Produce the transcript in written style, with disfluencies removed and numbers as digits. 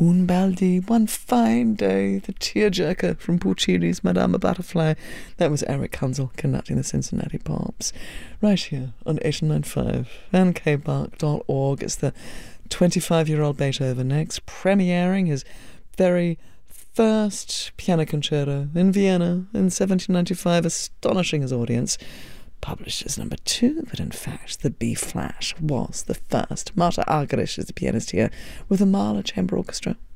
Un bel di, one fine day, the tearjerker from Puccini's Madame Butterfly. That was Eric Kunzel conducting the Cincinnati Pops. Right here on 895 and kbark.org. It's the 25-year-old Beethoven next, premiering his very first piano concerto in Vienna in 1795, astonishing his audience. Published as number 2, but in fact the B-flat was the first. Marta Argerich is the pianist here with the Mahler Chamber Orchestra.